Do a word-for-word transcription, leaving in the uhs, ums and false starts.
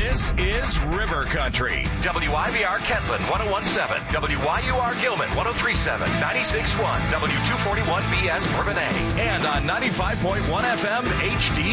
This is River Country. W I B R Kentland one oh one point seven, W Y U R Gilman one oh three point seven, ninety-six point one, W two forty-one B S Bourbonnais, And on ninety-five point one F M H D